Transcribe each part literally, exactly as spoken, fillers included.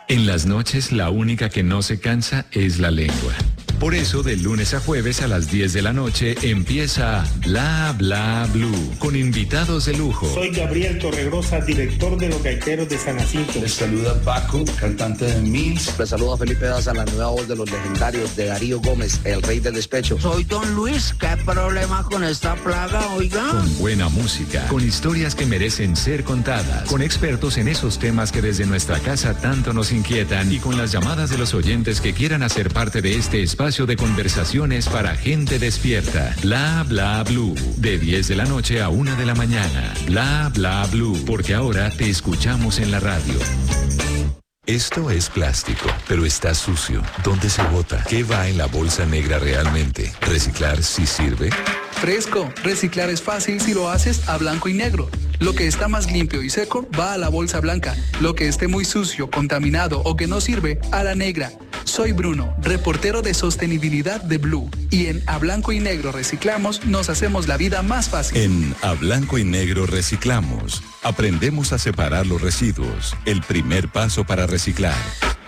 En las noches, la única que no se cansa es la lengua. Por eso, de lunes a jueves a las diez de la noche empieza Bla Bla Blue, con invitados de lujo. Soy Gabriel Torregrosa, director de Los Gaiteros de San Jacinto. Les saluda Paco, cantante de Mills. Les saluda Felipe Daza, la nueva voz de los legendarios de Darío Gómez, el rey del despecho. Soy Don Luis, ¿qué problema con esta plaga, oiga? Con buena música, con historias que merecen ser contadas, con expertos en esos temas que desde nuestra casa tanto nos inquietan y con las llamadas de los oyentes que quieran hacer parte de este espacio de conversaciones para gente despierta. Bla Bla Blue, de diez de la noche a una de la mañana. Bla Bla Blue, porque ahora te escuchamos en la radio. Esto es plástico, pero está sucio. ¿Dónde se bota? ¿Qué va en la bolsa negra realmente? ¿Reciclar sí sirve? Fresco, reciclar es fácil si lo haces a blanco y negro. Lo que está más limpio y seco va a la bolsa blanca. Lo que esté muy sucio, contaminado o que no sirve, a la negra. Soy Bruno, reportero de sostenibilidad de Blue. Y en A Blanco y Negro Reciclamos nos hacemos la vida más fácil. En A Blanco y Negro Reciclamos, aprendemos a separar los residuos. El primer paso para reciclar.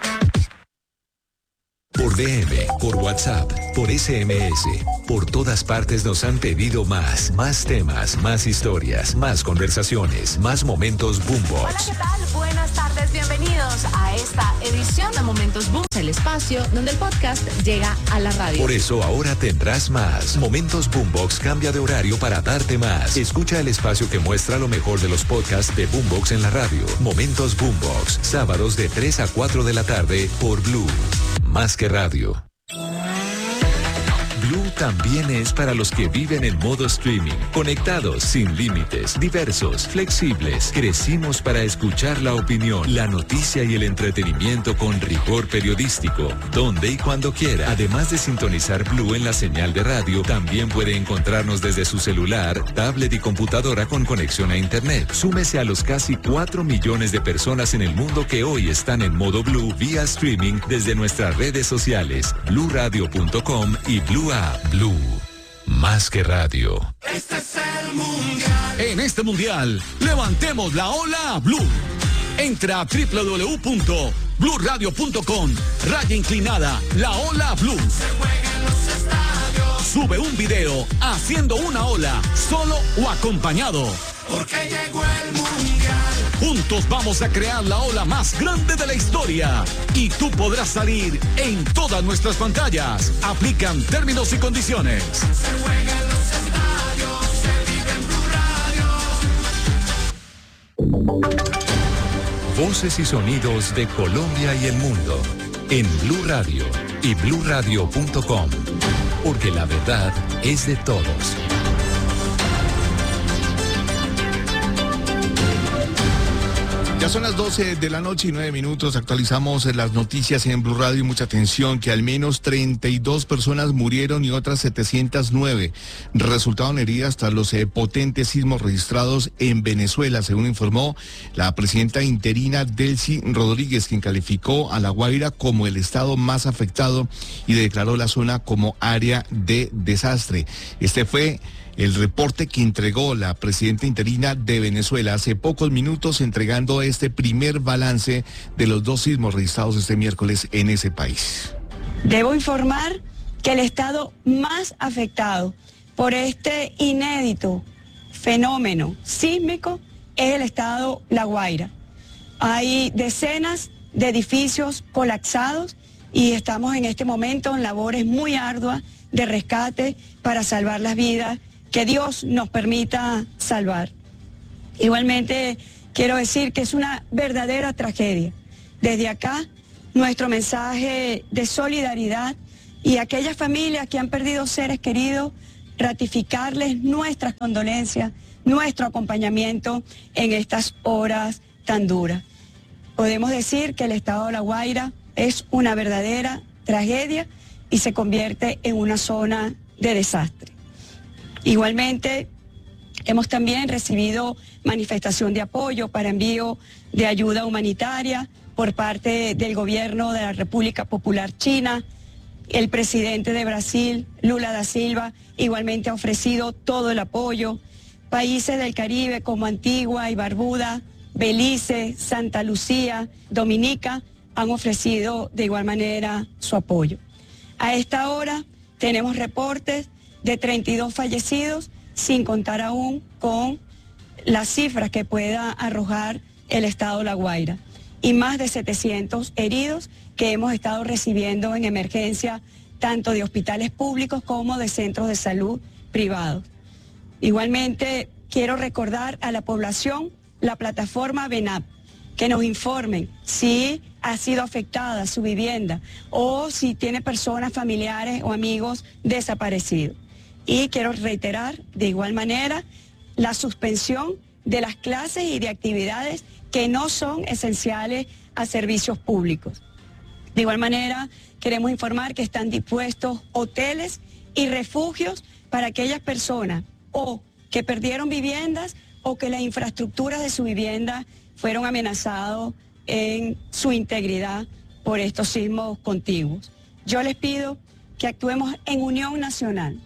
Por D M, por WhatsApp, por S M S, por todas partes nos han pedido más, más temas, más historias, más conversaciones, más momentos Boombox. Hola, ¿qué tal? Buenas tardes, bienvenidos a esta edición de Momentos Boom, el espacio donde el podcast llega a la radio. Por eso ahora tendrás más. Momentos Boombox cambia de horario para darte más. Escucha el espacio que muestra lo mejor de los podcasts de Boombox en la radio. Momentos Boombox, sábados de tres a cuatro de la tarde por Blue. Más que radio. Blue también es para los que viven en modo streaming, conectados, sin límites, diversos, flexibles. Crecimos para escuchar la opinión, la noticia y el entretenimiento con rigor periodístico, donde y cuando quiera. Además de sintonizar Blue en la señal de radio, también puede encontrarnos desde su celular, tablet y computadora con conexión a internet. Súmese a los casi cuatro millones de personas en el mundo que hoy están en modo Blue vía streaming desde nuestras redes sociales, blue radio punto com y Blue App. Blue, más que radio. Este es el mundial. En este mundial, levantemos la ola Blue. Entra a doble u doble u doble u punto blue radio punto com, raya inclinada, la ola Blue. Se juega en los estadios. Sube un video haciendo una ola, solo o acompañado. Porque llegó el mundial. Juntos vamos a crear la ola más grande de la historia. Y tú podrás salir en todas nuestras pantallas. Aplican términos y condiciones. Se juega en los estadios, se vive en Blue Radio. Voces y sonidos de Colombia y el mundo en Blue Radio y blue radio punto com. Porque la verdad es de todos. Ya son las doce de la noche y nueve minutos. Actualizamos las noticias en Blue Radio y mucha atención que al menos treinta y dos personas murieron y otras setecientas nueve resultaron heridas tras los eh, potentes sismos registrados en Venezuela, según informó la presidenta interina Delcy Rodríguez, quien calificó a La Guaira como el estado más afectado y declaró la zona como área de desastre. Este fue el reporte que entregó la presidenta interina de Venezuela hace pocos minutos, entregando este primer balance de los dos sismos registrados este miércoles en ese país. Debo informar que el estado más afectado por este inédito fenómeno sísmico es el estado La Guaira. Hay decenas de edificios colapsados y estamos en este momento en labores muy arduas de rescate para salvar las vidas que Dios nos permita salvar. Igualmente quiero decir que es una verdadera tragedia. Desde acá, nuestro mensaje de solidaridad y a aquellas familias que han perdido seres queridos, ratificarles nuestras condolencias, nuestro acompañamiento en estas horas tan duras. Podemos decir que el estado de La Guaira es una verdadera tragedia y se convierte en una zona de desastre. Igualmente, hemos también recibido manifestación de apoyo para envío de ayuda humanitaria por parte del gobierno de la República Popular China. El presidente de Brasil, Lula da Silva, igualmente ha ofrecido todo el apoyo. Países del Caribe como Antigua y Barbuda, Belice, Santa Lucía, Dominica, han ofrecido de igual manera su apoyo. A esta hora tenemos reportes de treinta y dos fallecidos, sin contar aún con las cifras que pueda arrojar el estado La Guaira, y más de setecientos heridos que hemos estado recibiendo en emergencia, tanto de hospitales públicos como de centros de salud privados. Igualmente, quiero recordar a la población la plataforma VENAP, que nos informen si ha sido afectada su vivienda o si tiene personas, familiares o amigos desaparecidos. Y quiero reiterar de igual manera la suspensión de las clases y de actividades que no son esenciales a servicios públicos. De igual manera, queremos informar que están dispuestos hoteles y refugios para aquellas personas o que perdieron viviendas o que las infraestructuras de su vivienda fueron amenazados en su integridad por estos sismos contiguos. Yo les pido que actuemos en unión nacional.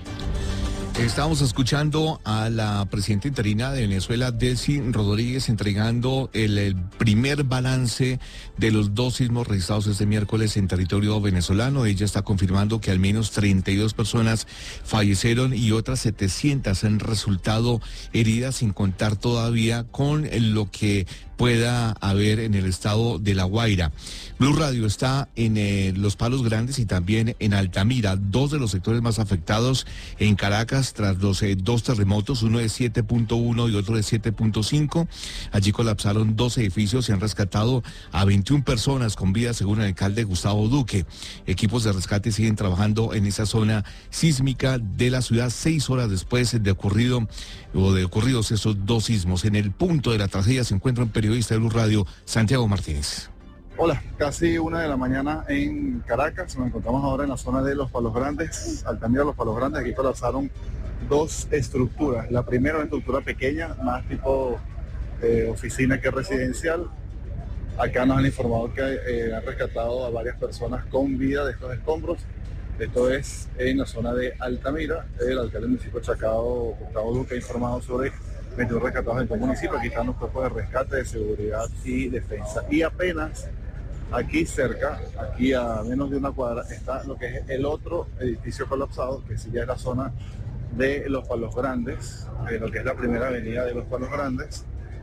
Estamos escuchando a la presidenta interina de Venezuela, Delcy Rodríguez, entregando el, el primer balance de los dos sismos registrados este miércoles en territorio venezolano. Ella está confirmando que al menos treinta y dos personas fallecieron y otras setecientas han resultado heridas, sin contar todavía con lo que pueda haber en el estado de La Guaira. Blue Radio está en eh, Los Palos Grandes y también en Altamira, dos de los sectores más afectados en Caracas tras los eh, dos terremotos, uno de siete punto uno y otro de siete punto cinco. Allí colapsaron dos edificios y han rescatado a veintiuna personas con vida, según el alcalde Gustavo Duque. Equipos de rescate siguen trabajando en esa zona sísmica de la ciudad seis horas después de ocurrido o de ocurridos esos dos sismos. En el punto de la tragedia se encuentra un periodista de Blue Radio, Santiago Martínez. Hola, casi una de la mañana en Caracas. Nos encontramos ahora en la zona de Los Palos Grandes, Altamira, Los Palos Grandes. Aquí colapsaron dos estructuras. La primera, una estructura pequeña, más tipo eh, oficina que residencial. Acá nos han informado que eh, han rescatado a varias personas con vida de estos escombros. Esto es en la zona de Altamira. El alcalde del municipio de Chacao, Gustavo Duque, ha informado sobre veintiún rescatados en todo el municipio. Aquí están los cuerpos de rescate, de seguridad y defensa. Y apenas aquí cerca, aquí a menos de una cuadra, está lo que es el otro edificio colapsado, que sí ya es la zona de Los Palos Grandes, eh, lo que es la primera avenida de Los Palos Grandes,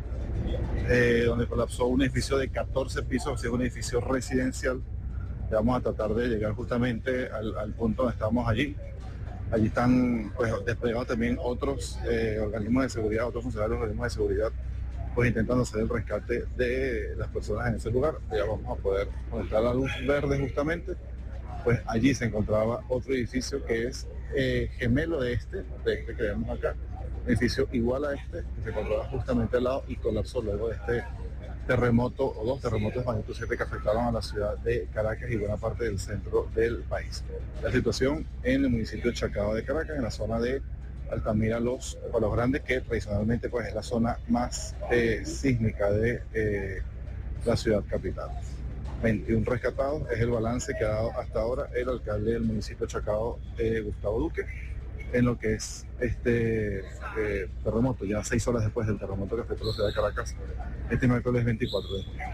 eh, donde colapsó un edificio de catorce pisos, o sea, un edificio residencial. Vamos a tratar de llegar justamente al, al punto donde estamos allí. Allí están pues, desplegados también otros eh, organismos de seguridad, otros funcionarios de organismos de seguridad, pues intentando hacer el rescate de las personas en ese lugar. Ya vamos a poder conectar la luz verde justamente. Pues allí se encontraba otro edificio que es eh, gemelo de este, de este que vemos acá, un edificio igual a este, que se encontraba justamente al lado y colapsó luego de este terremoto o dos terremotos de magnitud siete que afectaron a la ciudad de Caracas y buena parte del centro del país. La situación en el municipio de Chacao de Caracas, en la zona de Altamira, Los Palos Grandes, que tradicionalmente pues, es la zona más eh, sísmica de eh, la ciudad capital. veintiún rescatados es el balance que ha dado hasta ahora el alcalde del municipio de Chacao, eh, Gustavo Duque, en lo que es este eh, terremoto, ya seis horas después del terremoto que afectó a la ciudad de Caracas, este miércoles veinticuatro de junio.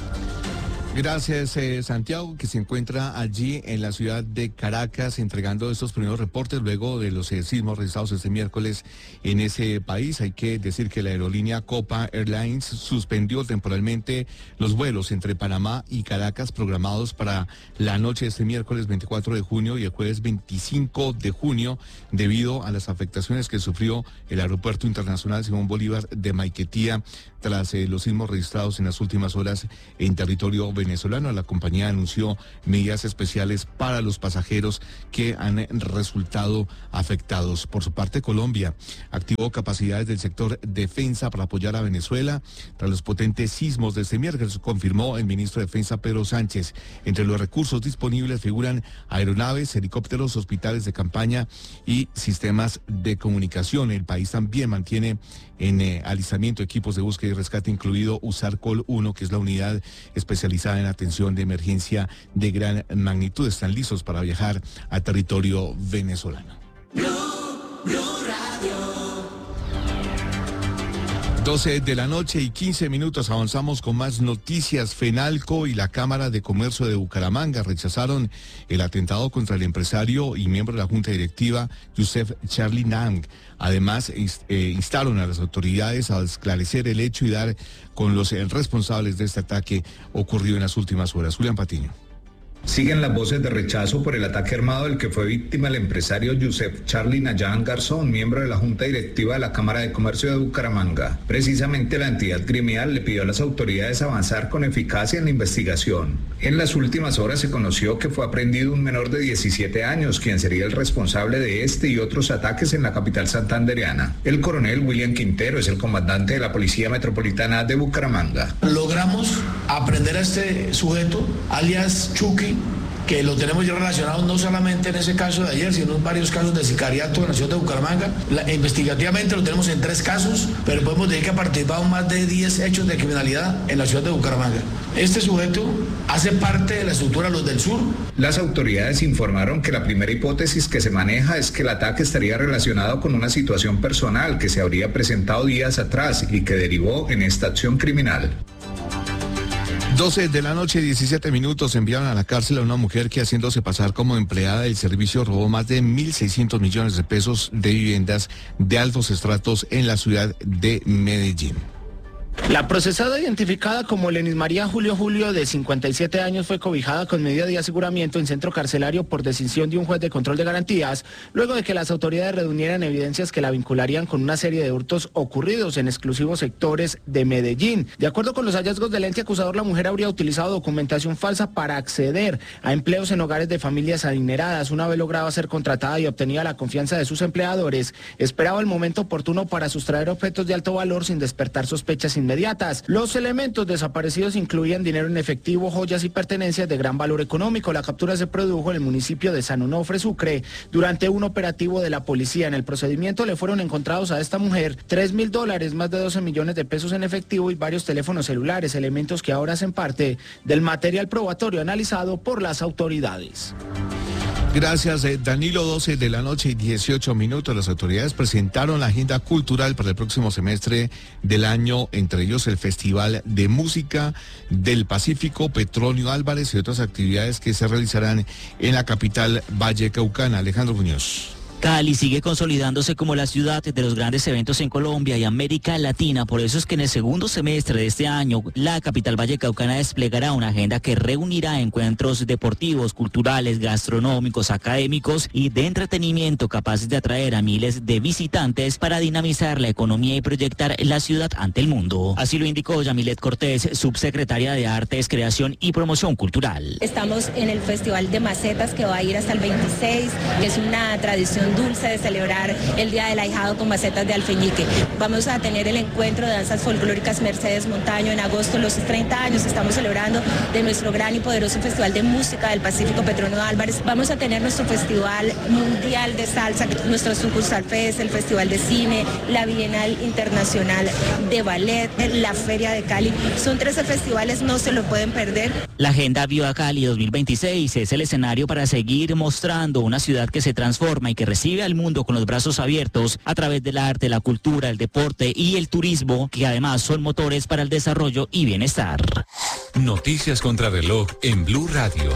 Gracias, eh, Santiago, que se encuentra allí en la ciudad de Caracas entregando estos primeros reportes luego de los eh, sismos registrados este miércoles en ese país. Hay que decir que la aerolínea Copa Airlines suspendió temporalmente los vuelos entre Panamá y Caracas programados para la noche de este miércoles veinticuatro de junio y el jueves veinticinco de junio debido a las afectaciones que sufrió el Aeropuerto Internacional Simón Bolívar de Maiquetía tras eh, los sismos registrados en las últimas horas en territorio venezolano. La compañía anunció medidas especiales para los pasajeros que han resultado afectados. Por su parte, Colombia activó capacidades del sector defensa para apoyar a Venezuela tras los potentes sismos de este miércoles, confirmó el ministro de Defensa Pedro Sánchez. Entre los recursos disponibles figuran aeronaves, helicópteros, hospitales de campaña y sistemas de comunicación. El país también mantiene en eh, alistamiento equipos de búsqueda y rescate, incluido USAR-Col uno, que es la unidad especializada en atención de emergencia de gran magnitud. Están listos para viajar a territorio venezolano. Blue, Blue Radio. doce de la noche y quince minutos, avanzamos con más noticias. FENALCO y la Cámara de Comercio de Bucaramanga rechazaron el atentado contra el empresario y miembro de la Junta Directiva, Youssef Charlie Nang. Además, eh, instaron a las autoridades a esclarecer el hecho y dar con los eh, responsables de este ataque ocurrido en las últimas horas. Julián Patiño. Siguen las voces de rechazo por el ataque armado del que fue víctima el empresario Youssef Charlie Nayan Garzón, miembro de la Junta Directiva de la Cámara de Comercio de Bucaramanga. Precisamente la entidad gremial le pidió a las autoridades avanzar con eficacia en la investigación. En las últimas horas se conoció que fue aprehendido un menor de diecisiete años, quien sería el responsable de este y otros ataques en la capital santandereana. El coronel William Quintero es el comandante de la Policía Metropolitana de Bucaramanga. Logramos aprender a este sujeto, alias Chucky, que lo tenemos ya relacionado no solamente en ese caso de ayer, sino en varios casos de sicariato en la ciudad de Bucaramanga. La, investigativamente lo tenemos en tres casos, pero podemos decir que ha participado en más de diez hechos de criminalidad en la ciudad de Bucaramanga. Este sujeto hace parte de la estructura Los del Sur. Las autoridades informaron que la primera hipótesis que se maneja es que el ataque estaría relacionado con una situación personal que se habría presentado días atrás y que derivó en esta acción criminal. doce de la noche, diecisiete minutos, enviaron a la cárcel a una mujer que, haciéndose pasar como empleada del servicio, robó más de mil seiscientos millones de pesos de viviendas de altos estratos en la ciudad de Medellín. La procesada, identificada como Lenis María Julio Julio, de cincuenta y siete años, fue cobijada con medida de aseguramiento en centro carcelario por decisión de un juez de control de garantías, luego de que las autoridades reunieran evidencias que la vincularían con una serie de hurtos ocurridos en exclusivos sectores de Medellín. De acuerdo con los hallazgos del ente acusador, la mujer habría utilizado documentación falsa para acceder a empleos en hogares de familias adineradas. Una vez lograba ser contratada y obtenía la confianza de sus empleadores, esperaba el momento oportuno para sustraer objetos de alto valor sin despertar sospechas inmediatas. inmediatas. Los elementos desaparecidos incluían dinero en efectivo, joyas y pertenencias de gran valor económico. La captura se produjo en el municipio de San Onofre, Sucre, durante un operativo de la policía. En el procedimiento le fueron encontrados a esta mujer tres mil dólares, más de doce millones de pesos en efectivo y varios teléfonos celulares, elementos que ahora hacen parte del material probatorio analizado por las autoridades. Gracias, eh, Danilo. Doce de la noche y dieciocho minutos. Las autoridades presentaron la agenda cultural para el próximo semestre del año, entre ellos el Festival de Música del Pacífico, Petronio Álvarez y otras actividades que se realizarán en la capital vallecaucana. Alejandro Muñoz. Cali sigue consolidándose como la ciudad de los grandes eventos en Colombia y América Latina. Por eso es que en el segundo semestre de este año, la capital vallecaucana desplegará una agenda que reunirá encuentros deportivos, culturales, gastronómicos, académicos y de entretenimiento capaces de atraer a miles de visitantes para dinamizar la economía y proyectar la ciudad ante el mundo. Así lo indicó Yamilet Cortés, subsecretaria de Artes, Creación y Promoción Cultural. Estamos en el Festival de Macetas, que va a ir hasta el veintiséis, que es una tradición dulce de celebrar el Día del Ahijado con macetas de alfeñique. Vamos a tener el encuentro de danzas folclóricas Mercedes Montaño en agosto, los treinta años estamos celebrando de nuestro gran y poderoso Festival de Música del Pacífico, Petronio Álvarez. Vamos a tener nuestro Festival Mundial de Salsa, nuestro Sucursal Fest, el Festival de Cine, la Bienal Internacional de Ballet, la Feria de Cali. Son trece festivales, no se lo pueden perder. La Agenda Viva Cali dos mil veintiséis es el escenario para seguir mostrando una ciudad que se transforma y que recibe al mundo con los brazos abiertos a través del arte, la cultura, el deporte y el turismo, que además son motores para el desarrollo y bienestar. Noticias contra reloj en Blue Radio.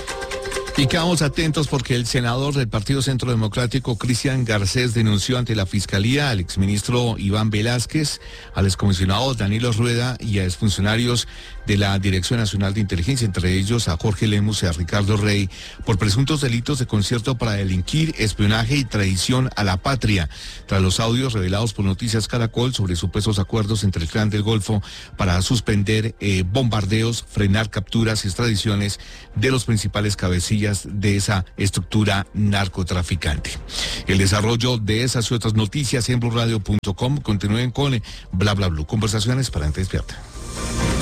Y quedamos atentos porque el senador del Partido Centro Democrático, Cristian Garcés, denunció ante la Fiscalía al exministro Iván Velázquez, al excomisionado Danilo Rueda y a exfuncionarios de la Dirección Nacional de Inteligencia, entre ellos a Jorge Lemus y a Ricardo Rey, por presuntos delitos de concierto para delinquir, espionaje y traición a la patria, tras los audios revelados por Noticias Caracol sobre supuestos acuerdos entre el Clan del Golfo para suspender eh, bombardeos, frenar capturas y extradiciones de los principales cabecillas de esa estructura narcotraficante. El desarrollo de esas y otras noticias en blue radio punto com. Continúen con Bla Bla Blue. Conversaciones para gente despierta.